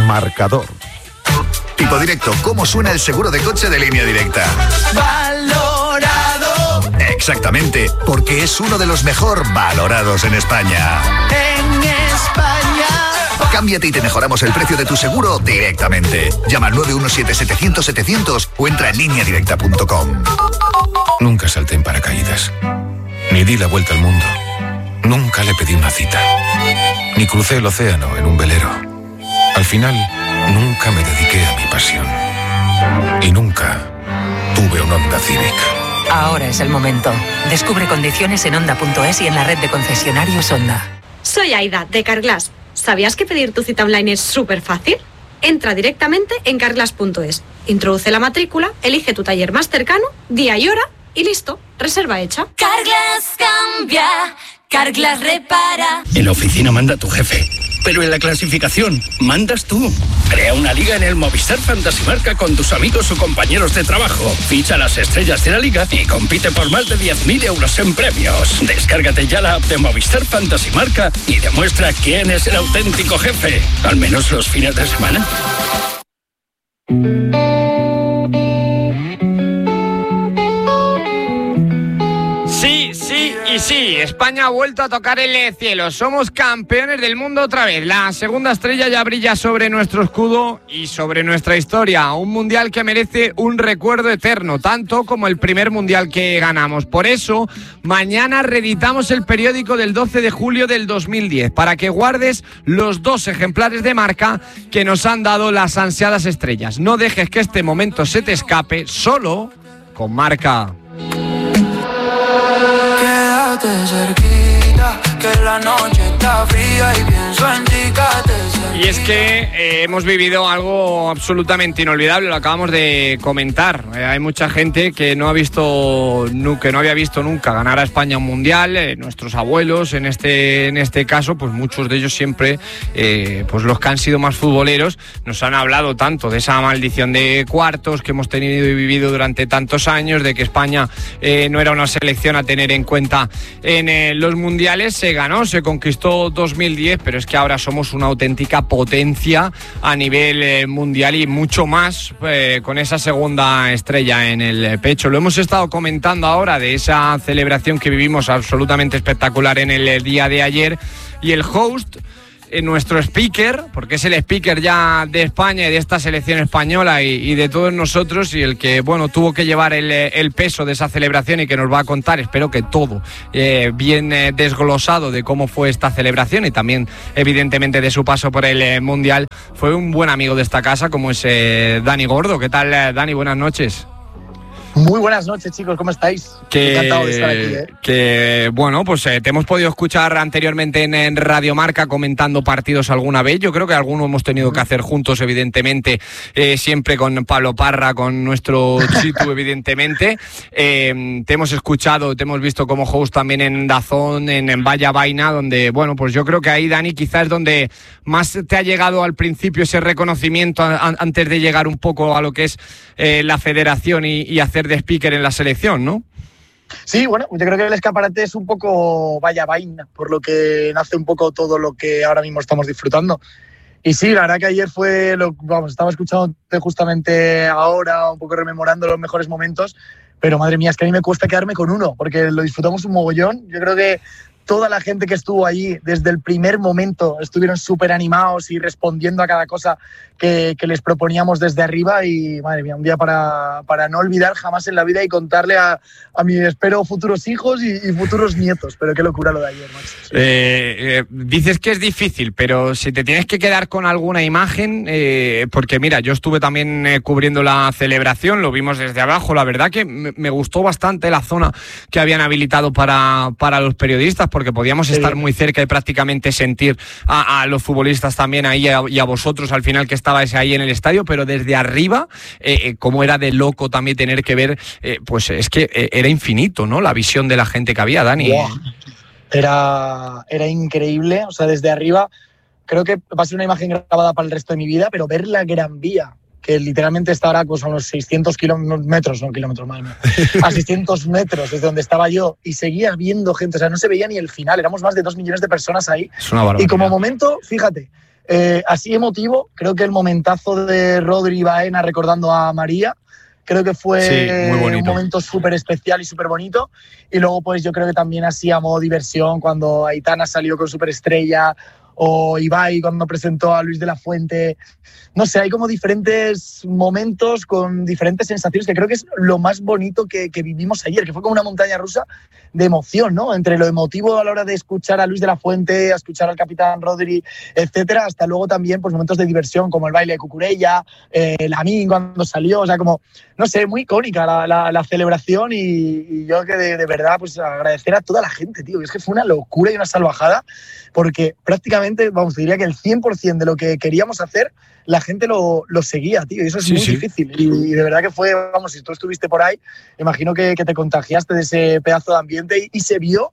Marcador. Tipo Directo, ¿cómo suena el seguro de coche de Línea Directa? Valorado. Exactamente, porque es uno de los mejor valorados en España. En España. Cámbiate y te mejoramos el precio de tu seguro directamente. Llama al 917-700-700 o entra en lineadirecta.com. Nunca salté en paracaídas. Ni di la vuelta al mundo. Nunca le pedí una cita. Ni crucé el océano en un velero. Al final, nunca me dediqué a mi pasión. Y nunca tuve un Honda Civic. Ahora es el momento. Descubre condiciones en Honda.es y en la red de concesionarios Honda. Soy Aida, de Carglass. ¿Sabías que pedir tu cita online es súper fácil? Entra directamente en carglass.es, introduce la matrícula, elige tu taller más cercano, día y hora y listo, reserva hecha. Carglass cambia, Carglass repara. En la oficina manda tu jefe, pero en la clasificación mandas tú. Crea una liga en el Movistar Fantasy Marca con tus amigos o compañeros de trabajo. Ficha las estrellas de la liga y compite por más de 10.000 euros en premios. Descárgate ya la app de Movistar Fantasy Marca y demuestra quién es el auténtico jefe. Al menos los fines de semana. Sí, España ha vuelto a tocar el cielo. Somos campeones del mundo otra vez. La segunda estrella ya brilla sobre nuestro escudo y sobre nuestra historia. Un mundial que merece un recuerdo eterno, tanto como el primer mundial que ganamos. Por eso, mañana reeditamos el periódico del 12 de julio del 2010 para que guardes los 2 ejemplares de Marca que nos han dado las ansiadas estrellas. No dejes que este momento se te escape, solo con Marca. Quédate cerquita, que la noche está fría y pienso en ti, Y es que hemos vivido algo absolutamente inolvidable, lo acabamos de comentar. Hay mucha gente que no había visto nunca ganar a España un mundial. Nuestros abuelos, en este caso, pues muchos de ellos siempre, pues los que han sido más futboleros, nos han hablado tanto de esa maldición de cuartos que hemos tenido y vivido durante tantos años, de que España no era una selección a tener en cuenta en los mundiales. Se ganó, se conquistó 2010, pero es que ahora somos una auténtica potencia a nivel mundial y mucho más con esa segunda estrella en el pecho. Lo hemos estado comentando ahora de esa celebración que vivimos absolutamente espectacular en el día de ayer, y el host, nuestro speaker, porque es el speaker ya de España y de esta selección española y de todos nosotros, y el que, bueno, tuvo que llevar el peso de esa celebración y que nos va a contar, espero que todo bien desglosado de cómo fue esta celebración y también evidentemente de su paso por el Mundial. Fue un buen amigo de esta casa como es Dani Gordo. ¿Qué tal, Dani? Buenas noches. Muy buenas noches, chicos, ¿cómo estáis? Encantado de estar aquí, Que bueno, pues te hemos podido escuchar anteriormente en Radio Marca comentando partidos alguna vez. Yo creo que alguno hemos tenido que hacer juntos, evidentemente, siempre con Pablo Parra, con nuestro Chitu, evidentemente. Te hemos escuchado, te hemos visto como host también en Dazón, en Vaya Vaina, donde, bueno, pues yo creo que ahí, Dani, quizás es donde más te ha llegado al principio ese reconocimiento antes de llegar un poco a lo que es la federación y hacer de speaker en la selección, ¿no? Sí, bueno, yo creo que el escaparate es un poco Vaya Vaina, por lo que nace un poco todo lo que ahora mismo estamos disfrutando. Y sí, la verdad que ayer estaba escuchando justamente ahora, un poco rememorando los mejores momentos, pero madre mía, es que a mí me cuesta quedarme con uno, porque lo disfrutamos un mogollón. Yo creo que toda la gente que estuvo allí desde el primer momento estuvieron súper animados y respondiendo a cada cosa que les proponíamos desde arriba, y madre mía, un día para no olvidar jamás en la vida y contarle a mis, espero, futuros hijos y futuros nietos. Pero qué locura lo de ayer, macho. Dices que es difícil, pero si te tienes que quedar con alguna imagen, porque mira, yo estuve también cubriendo la celebración, lo vimos desde abajo, la verdad que me gustó bastante la zona que habían habilitado para los periodistas, porque podíamos estar muy cerca y prácticamente sentir a los futbolistas también ahí y a vosotros al final que estabais ahí en el estadio, pero desde arriba, como era de loco también tener que ver, pues es que era infinito, ¿no? La visión de la gente que había, Dani. Wow. Era increíble, o sea, desde arriba creo que va a ser una imagen grabada para el resto de mi vida, pero ver la Gran Vía, que literalmente está ahora pues, a unos 600 metros, no kilómetros, madre mía, a 600 metros desde donde estaba yo, y seguía viendo gente, o sea, no se veía ni el final, éramos más de 2 millones de personas ahí. Es una barbaridad. Y como momento, fíjate, así emotivo, creo que el momentazo de Rodri y Baena recordando a María, creo que fue un momento súper especial y súper bonito. Y luego, pues yo creo que también así a modo diversión, cuando Aitana salió con Superestrella, o Ibai cuando presentó a Luis de la Fuente. No sé, hay como diferentes momentos con diferentes sensaciones, que creo que es lo más bonito que vivimos ayer, que fue como una montaña rusa de emoción, ¿no? Entre lo emotivo a la hora de escuchar a Luis de la Fuente, a escuchar al capitán Rodri, etcétera, hasta luego también pues momentos de diversión como el baile de Cucurella, Lamin cuando salió, o sea, como, no sé, muy icónica la celebración, y yo que de verdad pues agradecer a toda la gente, tío, que es que fue una locura y una salvajada, porque prácticamente, vamos, te diría que el 100% de lo que queríamos hacer, la gente lo seguía, tío, y eso es muy difícil. Y de verdad que fue, vamos, si tú estuviste por ahí, imagino que te contagiaste de ese pedazo de ambiente y se vio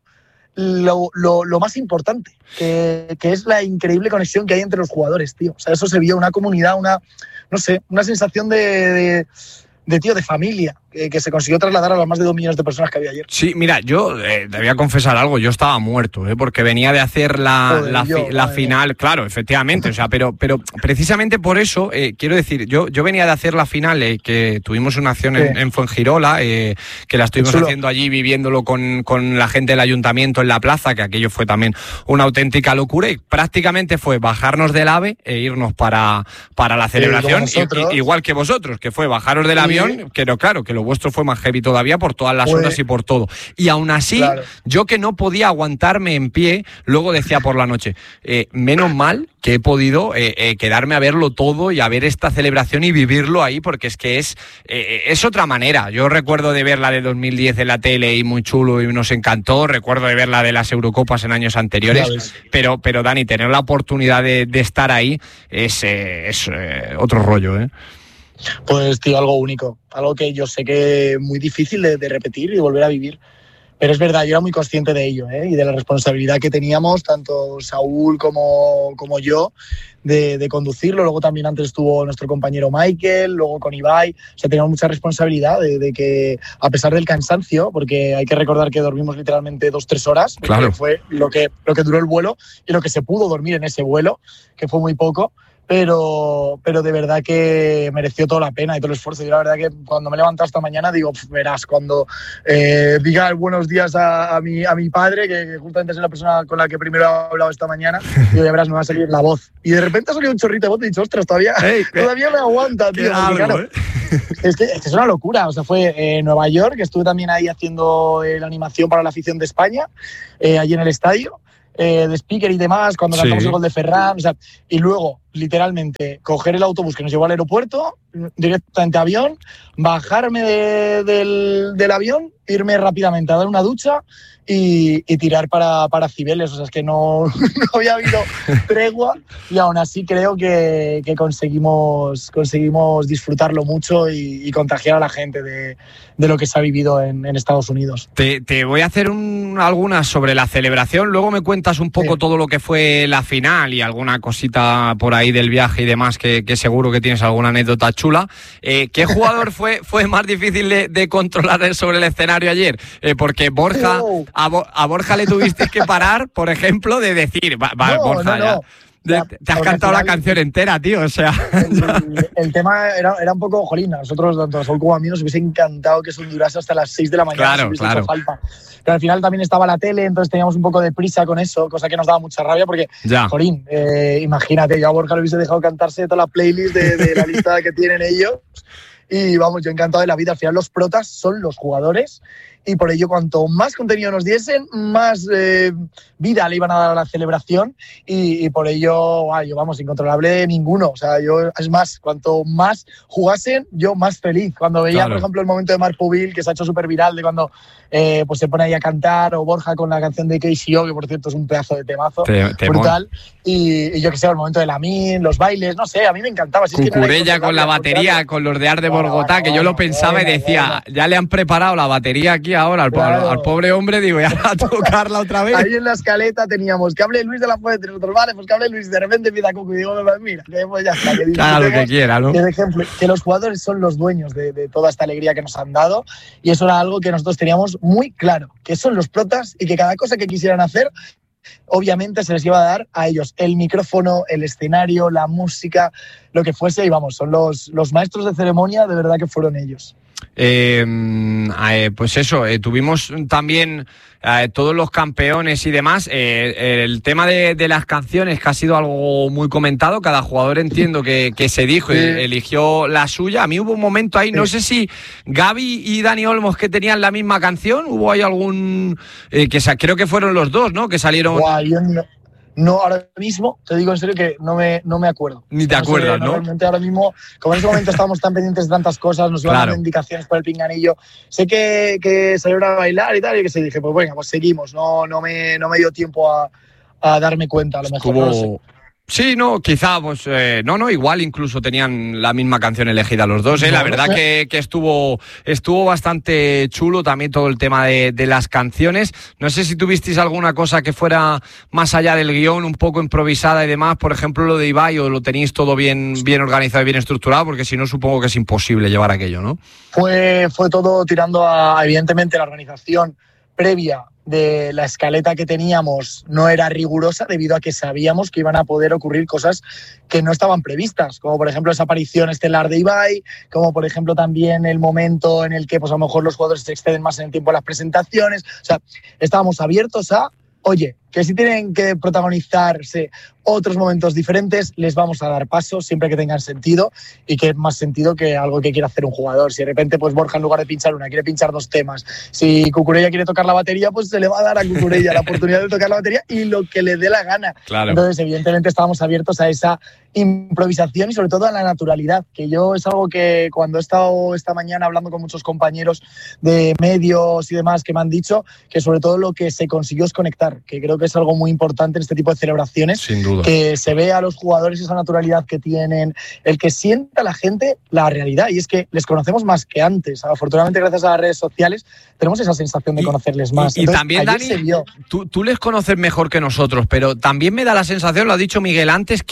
lo más importante, que es la increíble conexión que hay entre los jugadores, tío. O sea, eso se vio, una comunidad, no sé, una sensación de familia que se consiguió trasladar a las más de 2 millones de personas que había ayer. Sí, mira, yo te voy a confesar algo, yo estaba muerto, porque venía de hacer la final, claro, efectivamente, o sea, pero precisamente por eso, quiero decir, yo venía de hacer la final, que tuvimos una acción en Fuengirola, que la estuvimos haciendo allí, viviéndolo con la gente del ayuntamiento en la plaza, que aquello fue también una auténtica locura, y prácticamente fue bajarnos del AVE e irnos para la celebración, igual que vosotros, que fue bajaros del avión, pero claro, que lo vuestro fue más heavy todavía por todas las horas y por todo. Y aún así, yo que no podía aguantarme en pie, luego decía por la noche, menos mal que he podido quedarme a verlo todo y a ver esta celebración y vivirlo ahí, porque es que es otra manera. Yo recuerdo de ver la de 2010 en la tele y muy chulo y nos encantó, recuerdo de ver la de las Eurocopas en años anteriores, pero Dani, tener la oportunidad de estar ahí es otro rollo, ¿eh? Pues, tío, algo único, algo que yo sé que es muy difícil de repetir y volver a vivir. Pero es verdad, yo era muy consciente de ello, y de la responsabilidad que teníamos, tanto Saúl como yo, de conducirlo. Luego también antes estuvo nuestro compañero Michael, luego con Ibai. O sea, teníamos mucha responsabilidad de que, a pesar del cansancio, porque hay que recordar que dormimos literalmente 2-3 horas, claro, fue lo que duró el vuelo y lo que se pudo dormir en ese vuelo, que fue muy poco. Pero de verdad que mereció toda la pena y todo el esfuerzo. Yo la verdad que cuando me he levantado esta mañana digo, verás, cuando diga buenos días a mi padre, que justamente es la persona con la que primero he hablado esta mañana, digo, ya verás, me va a salir la voz. Y de repente ha salido un chorrito de voz y he dicho, ostras, todavía me aguanta, tío. Claro, es que es una locura. O sea, fue en Nueva York, que estuve también ahí haciendo la animación para la afición de España, allí en el estadio, de speaker y demás, cuando cantamos el gol de Ferran, o sea, y luego literalmente coger el autobús que nos llevó al aeropuerto, directamente a avión, bajarme del avión, irme rápidamente a dar una ducha y tirar para Cibeles. O sea, es que no había habido tregua, y aún así creo que conseguimos disfrutarlo mucho y contagiar a la gente de lo que se ha vivido en Estados Unidos. Te voy a hacer algunas sobre la celebración, luego me cuentas un poco todo lo que fue la final y alguna cosita por ahí del viaje y demás, que seguro que tienes alguna anécdota chula. ¿Qué jugador fue más difícil de controlar sobre el escenario ayer? Porque Borja, a Borja le tuvisteis que parar, por ejemplo, de decir, Borja, ya. Te has cantado la canción entera, tío, o sea. El tema era un poco, jolín, nosotros, tanto a Saúl como a mí, nos hubiese encantado que eso durase hasta las 6 de la mañana. Claro. Hecho falta. Pero al final también estaba la tele, entonces teníamos un poco de prisa con eso, cosa que nos daba mucha rabia, porque, jolín, imagínate, yo a Borja le hubiese dejado cantarse toda la playlist de la lista que tienen ellos. Y vamos, yo encantado de la vida. Al final los protas son los jugadores, y por ello cuanto más contenido nos diesen, más vida le iban a dar a la celebración, y por ello, yo vamos, incontrolable ninguno. O sea, yo, es más, cuanto más jugasen, yo más feliz. Cuando veía, por ejemplo, el momento de Marc Pubil, que se ha hecho súper viral, de cuando pues se pone ahí a cantar, o Borja con la canción de KCO, que por cierto es un pedazo de temazo, brutal. Y yo que sé, el momento de Lamin, los bailes, no sé, a mí me encantaba. Cucurella con la batería, con los de Art de Bogotá, que yo lo pensaba y decía, ya le han preparado la batería aquí ahora al pobre hombre, digo, ya a tocarla otra vez. Ahí en la escaleta teníamos que hable Luis de la Fuente, nosotros, vale, pues que hable Luis, de repente empieza Cucu y digo, mira, que pues ya está. Que haga lo que quiera, ¿no? Por ejemplo, que los jugadores son los dueños de toda esta alegría que nos han dado, y eso era algo que nosotros teníamos muy claro, que son los protas y que cada cosa que quisieran hacer obviamente se les iba a dar a ellos el micrófono, el escenario, la música, lo que fuese, y vamos, son los maestros de ceremonia, de verdad que fueron ellos. Pues eso, tuvimos también todos los campeones y demás. El tema de las canciones, que ha sido algo muy comentado, cada jugador entiendo que se dijo y eligió la suya. A mí hubo un momento ahí, no sé si Gaby y Dani Olmos, que tenían la misma canción, hubo ahí algún creo que fueron los dos, ¿no? Que salieron. Guau, yo no, ahora mismo, te digo en serio que no me acuerdo. Ni te acuerdas, ¿no? Realmente ahora mismo, como en ese momento estábamos tan pendientes de tantas cosas, nos iban dando indicaciones por el pinganillo. Sé que salieron a bailar y tal, y que se dije, pues venga, pues seguimos. No me dio tiempo a darme cuenta, a lo mejor. No lo sé. Sí, no, quizá, pues, igual incluso tenían la misma canción elegida los dos, La verdad que estuvo bastante chulo también todo el tema de las canciones. No sé si tuvisteis alguna cosa que fuera más allá del guión, un poco improvisada y demás, por ejemplo lo de Ibai, o lo tenéis todo bien organizado y bien estructurado, porque si no supongo que es imposible llevar aquello, ¿no? Fue todo tirando a, evidentemente, la organización previa de la escaleta que teníamos no era rigurosa, debido a que sabíamos que iban a poder ocurrir cosas que no estaban previstas, como por ejemplo esa aparición estelar de Ibai, como por ejemplo también el momento en el que pues a lo mejor los jugadores se exceden más en el tiempo de las presentaciones. O sea, estábamos abiertos a, oye, que si tienen que protagonizarse otros momentos diferentes, les vamos a dar paso siempre que tengan sentido, y que es más sentido que algo que quiera hacer un jugador. Si de repente pues Borja, en lugar de pinchar una, quiere pinchar dos temas, si Cucurella quiere tocar la batería, pues se le va a dar a Cucurella la oportunidad de tocar la batería y lo que le dé la gana. Claro. Entonces, evidentemente, estábamos abiertos a esa improvisación y sobre todo a la naturalidad, que yo es algo que cuando he estado esta mañana hablando con muchos compañeros de medios y demás, que me han dicho que sobre todo lo que se consiguió es conectar, que creo que es algo muy importante en este tipo de celebraciones. Sin duda. Que se vea a los jugadores esa naturalidad que tienen, el que sienta la gente la realidad, y es que les conocemos más que antes. Afortunadamente, gracias a las redes sociales, tenemos esa sensación de conocerles más. Y también, Dani, tú les conoces mejor que nosotros, pero también me da la sensación, lo ha dicho Miguel antes,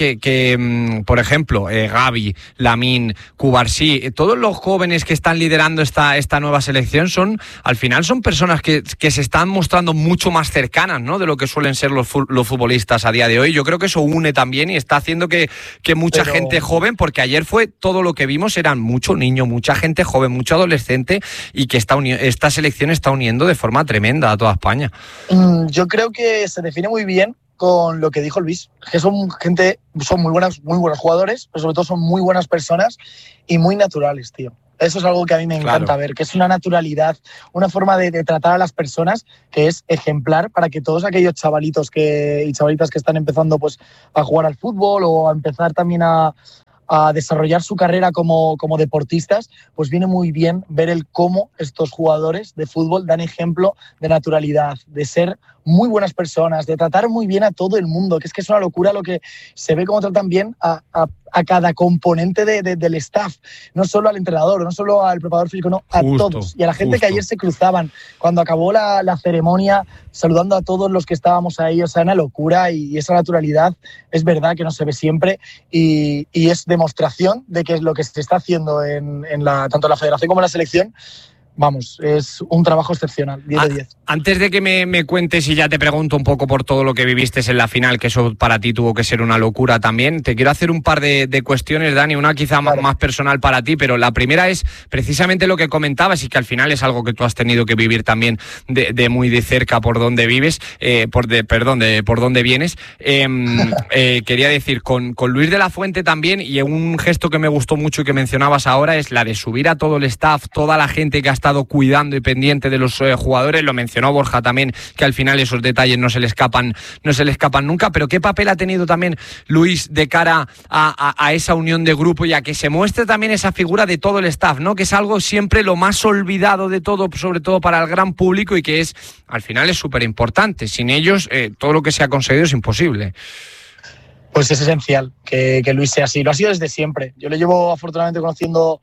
que por ejemplo, Gaby, Lamine, Cubarsí, todos los jóvenes que están liderando esta nueva selección al final son personas que se están mostrando mucho más cercanas, ¿no?, de lo que suelen ser los futbolistas a día de hoy. Yo creo que eso une también y está haciendo que mucha gente joven, porque ayer fue todo lo que vimos, eran mucho niño, mucha gente joven, mucho adolescente, y que esta selección está uniendo de forma tremenda a toda España. Yo creo que se define muy bien con lo que dijo Luis, que son muy buenos jugadores, pero sobre todo son muy buenas personas y muy naturales, tío. Eso es algo que a mí me encanta ver, que es una naturalidad, una forma de tratar a las personas que es ejemplar para que todos aquellos chavalitos y chavalitas que están empezando pues a jugar al fútbol o a empezar también a desarrollar su carrera como deportistas, pues viene muy bien ver cómo estos jugadores de fútbol dan ejemplo de naturalidad, de ser muy buenas personas, de tratar muy bien a todo el mundo, que es una locura lo que se ve, cómo tratan bien a cada componente del staff, no solo al entrenador, no solo al preparador físico, no, a todos. Y a la gente que ayer se cruzaban cuando acabó la ceremonia, saludando a todos los que estábamos ahí. O sea, una locura, y esa naturalidad es verdad que no se ve siempre, y es demostración de que es lo que se está haciendo tanto en la federación como en la selección. Vamos, es un trabajo excepcional, 10 de 10. Antes de que me cuentes, y ya te pregunto un poco por todo lo que viviste en la final, que eso para ti tuvo que ser una locura también, te quiero hacer un par de cuestiones, Dani, una quizá más personal para ti, pero la primera es precisamente lo que comentabas, y que al final es algo que tú has tenido que vivir también de muy de cerca por donde vives, por donde vienes. Quería decir, con Luis de la Fuente también, y un gesto que me gustó mucho y que mencionabas ahora, es la de subir a todo el staff, toda la gente que ha estado cuidando y pendiente de los jugadores. Lo mencionó Borja también, que al final esos detalles no se le escapan nunca. Pero ¿qué papel ha tenido también Luis de cara a esa unión de grupo, y a que se muestre también esa figura de todo el staff, ¿no?, que es algo siempre lo más olvidado de todo, sobre todo para el gran público, y que al final es súper importante? Sin ellos todo lo que se ha conseguido es imposible. Pues es esencial que Luis sea así. Lo ha sido desde siempre. Yo le llevo afortunadamente conociendo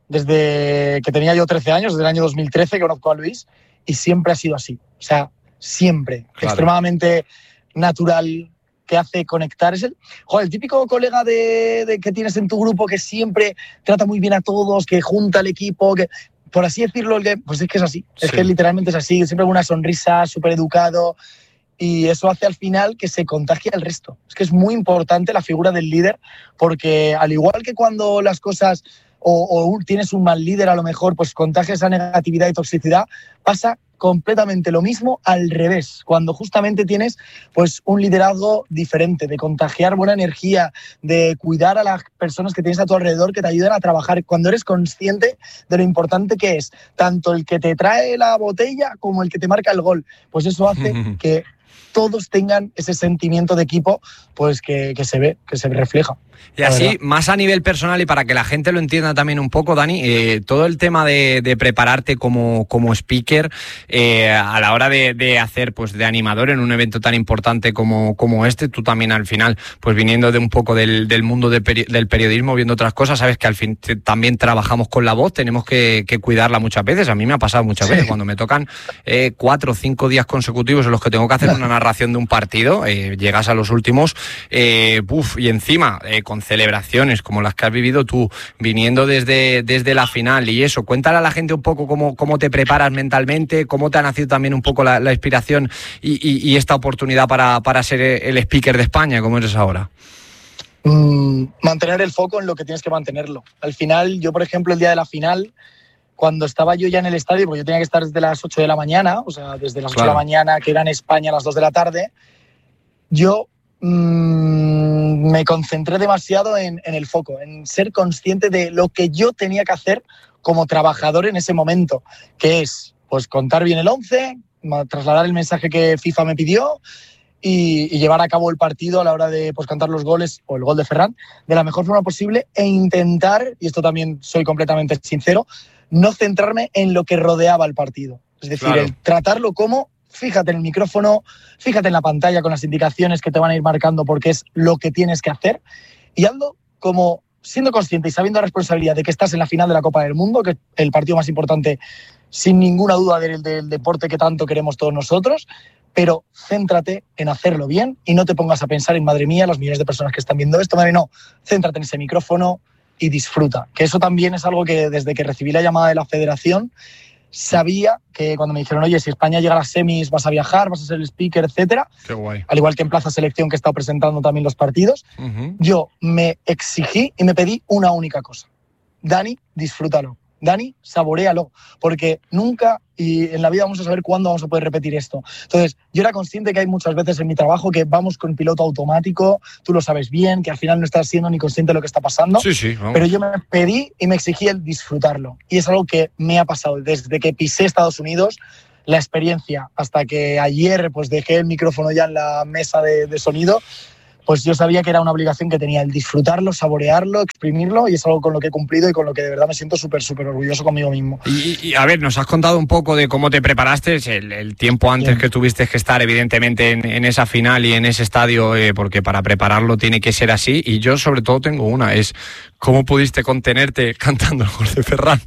desde que tenía yo 13 años, desde el año 2013 que conozco a Luis, y siempre ha sido así. O sea, siempre. Claro. Extremadamente natural, que hace conectar. Es el típico colega que tienes en tu grupo, que siempre trata muy bien a todos, que junta al equipo, que, por así decirlo, pues es que es así. Sí. Es que literalmente es así. Siempre con una sonrisa, súper educado. y eso hace al final que se contagie al resto. Es que es muy importante la figura del líder, porque al igual que cuando las cosas o tienes un mal líder, a lo mejor pues contagia esa negatividad y toxicidad, pasa completamente lo mismo al revés, cuando justamente tienes pues un liderazgo diferente, de contagiar buena energía, de cuidar a las personas que tienes a tu alrededor que te ayudan a trabajar, cuando eres consciente de lo importante que es tanto el que te trae la botella como el que te marca el gol, pues eso hace que todos tengan ese sentimiento de equipo, pues que se ve, que se refleja. Y así, más a nivel personal y para que la gente lo entienda también un poco, Dani, todo el tema de prepararte como speaker a la hora de hacer pues de animador en un evento tan importante como este, tú también al final, pues viniendo de un poco del mundo del periodismo, viendo otras cosas, sabes que al fin también trabajamos con la voz, tenemos que cuidarla muchas veces. A mí me ha pasado muchas veces cuando me tocan 4 o 5 días consecutivos en los que tengo que hacer una narración de un partido, llegas a los últimos, y encima con celebraciones como las que has vivido tú, viniendo desde la final y eso. Cuéntale a la gente un poco cómo te preparas mentalmente, cómo te ha nacido también un poco la inspiración y esta oportunidad para ser el speaker de España, como eres ahora. Mantener el foco en lo que tienes que mantenerlo. Al final, yo por ejemplo, el día de la final, cuando estaba yo ya en el estadio, porque yo tenía que estar desde las 8 de la mañana, o sea, desde las 8 de la mañana, que era en España a las 2 de la tarde, yo me concentré demasiado en el foco, en ser consciente de lo que yo tenía que hacer como trabajador en ese momento, que es pues contar bien el 11, trasladar el mensaje que FIFA me pidió y llevar a cabo el partido a la hora de pues cantar los goles o el gol de Ferran de la mejor forma posible e intentar, y esto también soy completamente sincero, no centrarme en lo que rodeaba el partido. Es decir, el tratarlo como fíjate en el micrófono, fíjate en la pantalla con las indicaciones que te van a ir marcando porque es lo que tienes que hacer, y hazlo como siendo consciente y sabiendo la responsabilidad de que estás en la final de la Copa del Mundo, que es el partido más importante sin ninguna duda del deporte que tanto queremos todos nosotros, pero céntrate en hacerlo bien y no te pongas a pensar en madre mía, las millones de personas que están viendo esto, madre, no, céntrate en ese micrófono y disfruta, que eso también es algo que desde que recibí la llamada de la federación sabía, que cuando me dijeron, oye, si España llega a las semis vas a viajar, vas a ser el speaker, etcétera. Qué guay. Al igual que en Plaza Selección, que he estado presentando también los partidos, yo me exigí y me pedí una única cosa: Dani, disfrútalo. Dani, saboréalo, porque nunca y en la vida vamos a saber cuándo vamos a poder repetir esto. Entonces, yo era consciente que hay muchas veces en mi trabajo que vamos con piloto automático, tú lo sabes bien, que al final no estás siendo ni consciente de lo que está pasando, pero yo me pedí y me exigí el disfrutarlo. Y es algo que me ha pasado desde que pisé Estados Unidos, la experiencia, hasta que ayer pues dejé el micrófono ya en la mesa de sonido. Pues yo sabía que era una obligación que tenía, el disfrutarlo, saborearlo, exprimirlo, y es algo con lo que he cumplido y con lo que de verdad me siento súper orgulloso conmigo mismo. Y a ver, nos has contado un poco de cómo te preparaste, el tiempo antes que tuviste que estar evidentemente en esa final y en ese estadio, porque para prepararlo tiene que ser así, y yo sobre todo tengo una, es ¿cómo pudiste contenerte cantando el gol de Ferran?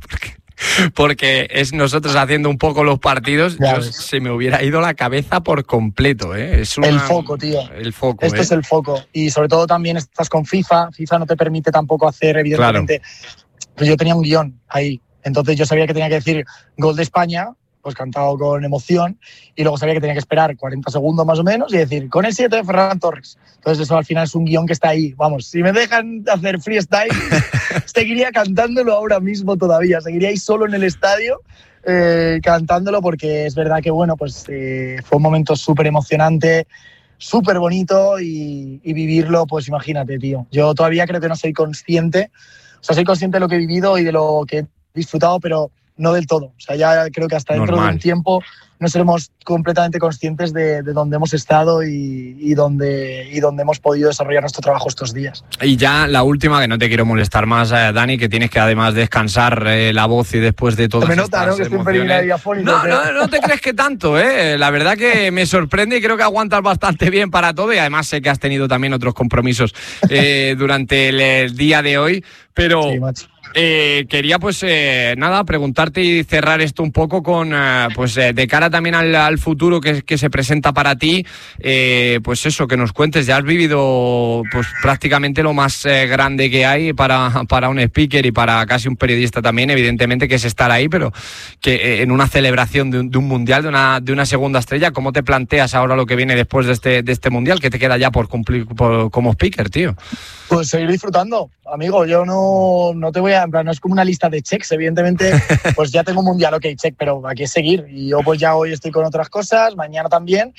Porque es nosotros haciendo un poco los partidos, se me hubiera ido la cabeza por completo, ¿eh? Es el foco, tío. El foco. Esto es el foco. Y sobre todo también estás con FIFA. FIFA no te permite tampoco hacer, evidentemente. Pues yo tenía un guión ahí. Entonces yo sabía que tenía que decir gol de España, pues cantado con emoción, y luego sabía que tenía que esperar 40 segundos más o menos y decir, con el 7 de Ferran Torres. Entonces eso al final es un guión que está ahí. Vamos, si me dejan hacer freestyle, seguiría cantándolo ahora mismo todavía. Seguiría ahí solo en el estadio cantándolo, porque es verdad que, bueno, pues fue un momento súper emocionante, súper bonito, y vivirlo, pues imagínate, tío. Yo todavía creo que no soy consciente, o sea, soy consciente de lo que he vivido y de lo que he disfrutado, pero no del todo. O sea, ya creo que hasta dentro de un tiempo no seremos completamente conscientes de dónde hemos estado y dónde hemos podido desarrollar nuestro trabajo estos días. Y ya la última, que no te quiero molestar más, Dani, que tienes que además descansar la voz y después de todo. Me nota, ¿no? Que estoy un pelín diafónico. No te crees que tanto, ¿eh? La verdad que me sorprende y creo que aguantas bastante bien para todo, y además sé que has tenido también otros compromisos durante el día de hoy, pero... Sí, macho. Quería preguntarte y cerrar esto un poco con de cara también al futuro que se presenta para ti, pues eso, que nos cuentes. Ya has vivido pues prácticamente lo más grande que hay para un speaker y para casi un periodista también, evidentemente, que es estar ahí, pero que en una celebración de un mundial, de una segunda estrella. ¿Cómo te planteas ahora lo que viene después de este mundial? ¿Qué te queda ya por cumplir como speaker, tío? Pues seguir disfrutando, amigo. Yo no te voy a... En plan, no es como una lista de checks, evidentemente. Pues ya tengo un mundial, ok, check, pero aquí es seguir. Y yo pues ya hoy estoy con otras cosas, mañana también.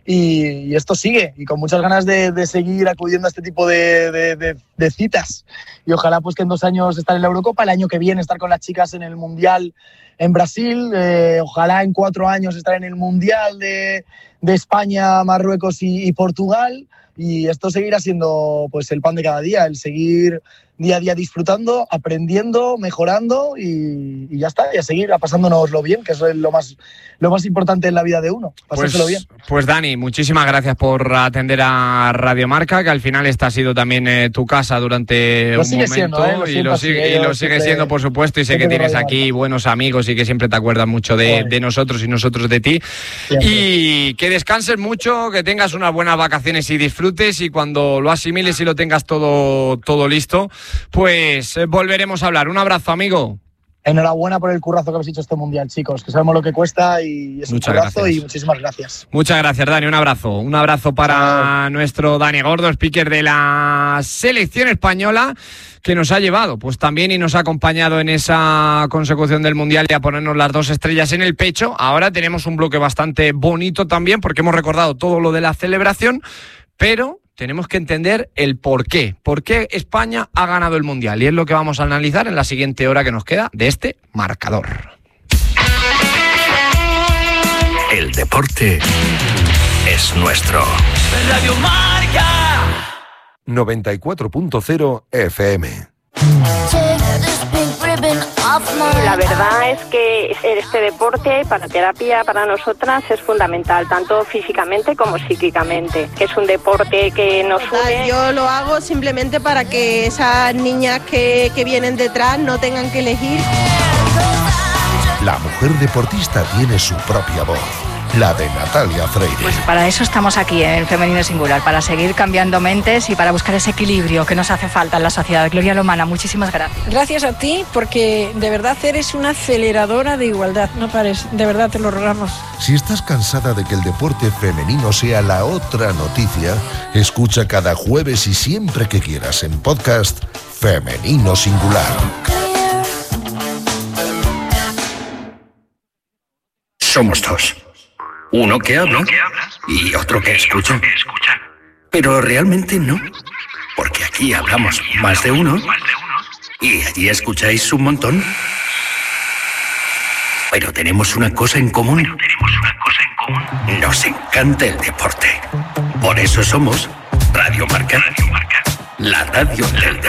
Y esto sigue, y con muchas ganas de seguir acudiendo a este tipo de citas. Y ojalá pues que en 2 años estar en la Eurocopa, el año que viene estar con las chicas en el Mundial en Brasil, ojalá en 4 años estar en el Mundial de España, Marruecos y Portugal. Y esto seguirá siendo pues el pan de cada día, el seguir día a día disfrutando, aprendiendo, mejorando y ya está, y a seguir pasándonoslo bien, que eso es lo más importante en la vida de uno, pasárselo bien. Pues Dani, muchísimas gracias por atender a Radio Marca, que al final esta ha sido también tu casa durante un momento, y lo sigue siendo, por supuesto, y sé que tienes aquí buenos amigos y que siempre te acuerdas mucho de nosotros y nosotros de ti. Siempre. Y que descanses mucho, que tengas unas buenas vacaciones y disfrutes, y cuando lo asimiles y lo tengas todo listo, pues volveremos a hablar. Un abrazo, amigo. Enhorabuena por el currazo que habéis hecho este mundial, chicos, que sabemos lo que cuesta y es un currazo, y muchísimas gracias. Muchas gracias, Dani, un abrazo para nuestro Dani Gordo, speaker de la selección española, que nos ha llevado pues también y nos ha acompañado en esa consecución del mundial y a ponernos las 2 estrellas en el pecho. Ahora tenemos un bloque bastante bonito también, porque hemos recordado todo lo de la celebración, pero tenemos que entender el por qué España ha ganado el Mundial, y es lo que vamos a analizar en la siguiente hora que nos queda de este marcador. El deporte es nuestro. Radio Marca 94.0 FM. La verdad es que este deporte para terapia para nosotras es fundamental, tanto físicamente como psíquicamente. Es un deporte que nos une. Yo lo hago simplemente para que esas niñas que vienen detrás no tengan que elegir. La mujer deportista tiene su propia voz, la de Natalia Freire. Pues para eso estamos aquí en Femenino Singular, para seguir cambiando mentes y para buscar ese equilibrio que nos hace falta en la sociedad. Gloria Lomana, muchísimas gracias. Gracias a ti, porque de verdad eres una aceleradora de igualdad. No pares, de verdad te lo rogamos. Si estás cansada de que el deporte femenino sea la otra noticia, escucha cada jueves y siempre que quieras en podcast Femenino Singular. Somos 2. Uno que habla y otro que escucha. Pero realmente no, porque aquí hablamos más de uno y allí escucháis un montón. Pero tenemos una cosa en común. Nos encanta el deporte. Por eso somos Radio Marca, la radio del deporte.